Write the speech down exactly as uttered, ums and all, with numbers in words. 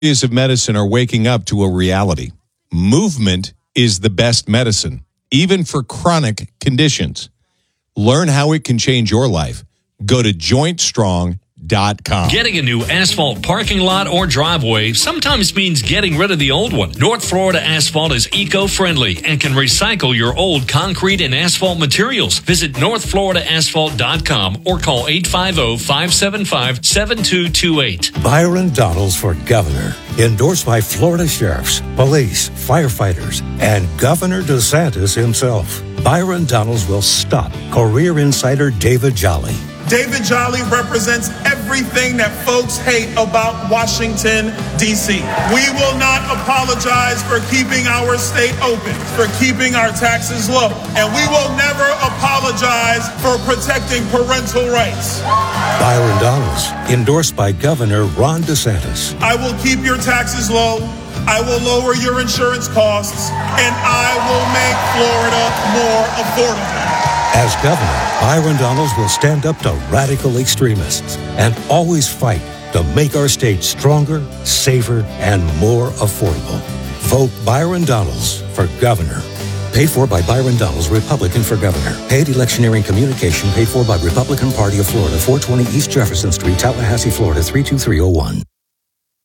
Areas of medicine are waking up to a reality. Movement is the best medicine, even for chronic conditions. Learn how it can change your life. Go to joint strong dot com. Getting a new asphalt parking lot or driveway sometimes means getting rid of the old one. North Florida Asphalt is eco-friendly and can recycle your old concrete and asphalt materials. Visit north florida asphalt dot com or call eight five zero, five seven five, seven two two eight. Byron Donalds for governor. Endorsed by Florida sheriffs, police, firefighters, and Governor DeSantis himself. Byron Donalds will stop career insider David Jolly. David Jolly represents everything that folks hate about Washington, D C. We will not apologize for keeping our state open, for keeping our taxes low, and we will never apologize for protecting parental rights. Byron Donalds, endorsed by Governor Ron DeSantis. I will keep your taxes low, I will lower your insurance costs, and I will make Florida more affordable. As governor, Byron Donalds will stand up to radical extremists and always fight to make our state stronger, safer, and more affordable. Vote Byron Donalds for governor. Paid for by Byron Donalds, Republican for governor. Paid electioneering communication paid for by Republican Party of Florida, four twenty East Jefferson Street, Tallahassee, Florida, three two three oh one.